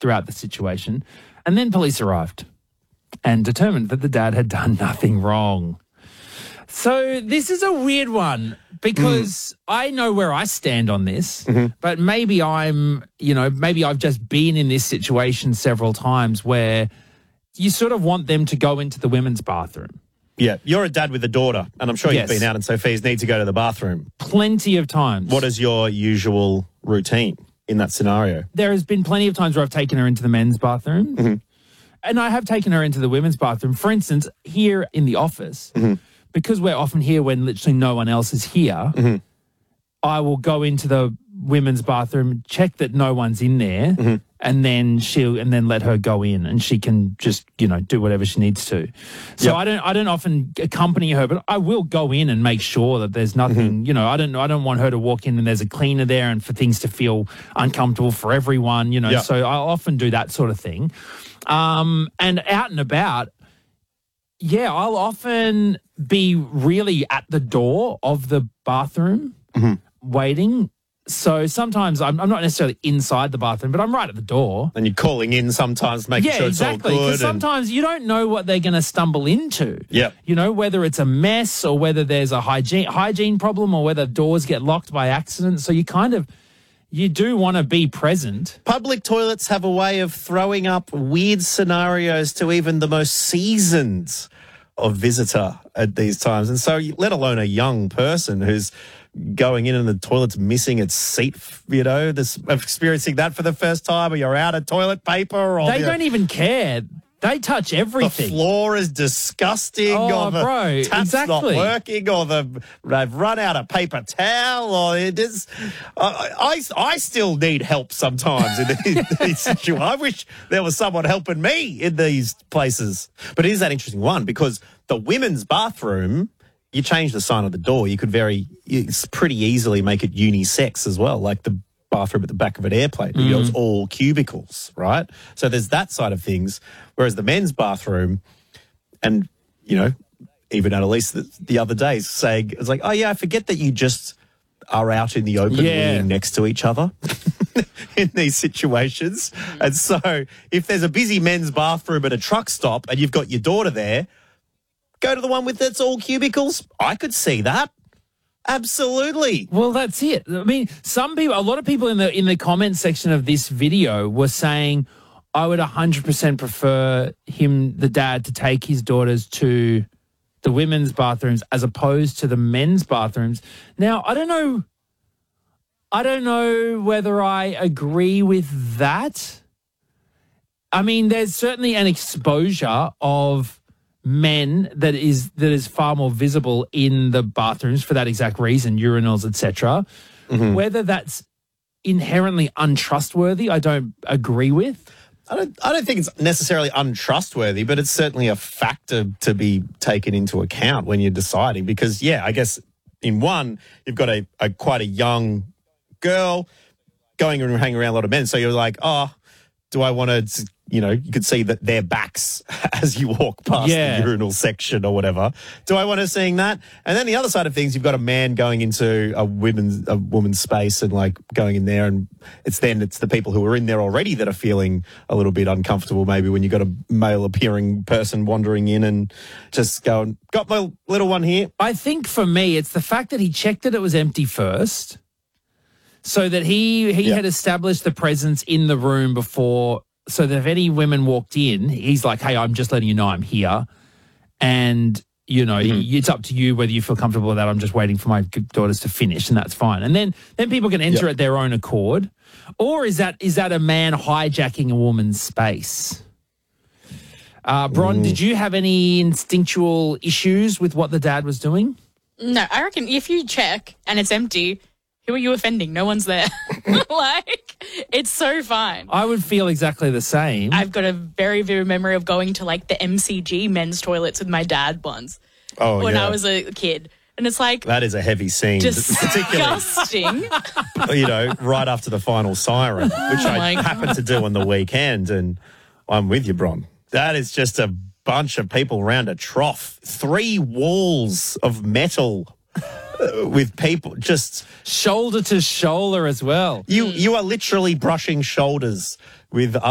throughout the situation. And then police arrived and determined that the dad had done nothing wrong. So this is a weird one because I know where I stand on this, but maybe maybe I've just been in this situation several times where you sort of want them to go into the women's bathroom. Yeah, you're a dad with a daughter, and I'm sure Yes. you've been out and Sophia's need to go to the bathroom. Plenty of times. What is your usual routine in that scenario? There has been plenty of times where I've taken her into the men's bathroom, and I have taken her into the women's bathroom. For instance, here in the office, because we're often here when literally no one else is here, I will go into the women's bathroom, check that no one's in there, and then let her go in, and she can just do whatever she needs to. So I don't often accompany her, but I will go in and make sure that there's nothing. I don't want her to walk in and there's a cleaner there, and for things to feel uncomfortable for everyone. So I often do that sort of thing. And out and about, I'll often be really at the door of the bathroom waiting. So sometimes I'm not necessarily inside the bathroom, but I'm right at the door. And you're calling in sometimes, making sure it's all good. Because sometimes you don't know what they're going to stumble into. Yeah. Whether it's a mess or whether there's a hygiene problem or whether doors get locked by accident. So you do want to be present. Public toilets have a way of throwing up weird scenarios to even the most seasoned of visitor at these times. And so, let alone a young person who's going in and the toilet's missing its seat, experiencing that for the first time, or you're out of toilet paper. Or they don't even care. They touch everything. The floor is disgusting, or the tap's not working, or they've run out of paper towel, or it is. I still need help sometimes in these situations. I wish there was someone helping me in these places. But it is that interesting one because the women's bathroom, you change the sign of the door, you could pretty easily make it unisex as well, like the bathroom at the back of an airplane. It's all cubicles, right? So there's that side of things. Whereas the men's bathroom, and, even Annalise the other day saying, it's like, oh, yeah, I forget that you just are out in the open living next to each other in these situations. And so if there's a busy men's bathroom at a truck stop and you've got your daughter there, go to the one that's all cubicles. I could see that. Absolutely. Well, that's it. I mean, a lot of people in the comment section of this video were saying, I would 100% prefer the dad, to take his daughters to the women's bathrooms as opposed to the men's bathrooms. Now, I don't know whether I agree with that. I mean, there's certainly an exposure of men that is far more visible in the bathrooms for that exact reason, urinals, etc. Whether that's inherently untrustworthy, I don't agree with. I don't think it's necessarily untrustworthy, but it's certainly a factor to be taken into account when you're deciding. Because, I guess in one, you've got quite a young girl going and hanging around a lot of men. So you're like, oh, do I want to, you could see that their backs as you walk past the urinal section or whatever. Do I want to see that? And then the other side of things, you've got a man going into a woman's space and like going in there, and it's the people who are in there already that are feeling a little bit uncomfortable maybe when you've got a male appearing person wandering in and just going, got my little one here. I think for me, it's the fact that he checked that it was empty first, so that he had established the presence in the room before, so that if any women walked in, he's like, hey, I'm just letting you know I'm here. And, it's up to you whether you feel comfortable with that. I'm just waiting for my daughters to finish, and that's fine. And then people can enter at their own accord. Or is that a man hijacking a woman's space? Bron, did you have any instinctual issues with what the dad was doing? No, I reckon if you check and it's empty, who are you offending? No one's there. It's so fine. I would feel exactly the same. I've got a very vivid memory of going to the MCG men's toilets with my dad once when I was a kid. And it's like... That is a heavy scene. Disgusting. Right after the final siren, which I happened to do on the weekend. And I'm with you, Bron. That is just a bunch of people around a trough. 3 walls of metal with people just shoulder to shoulder as well. You are literally brushing shoulders with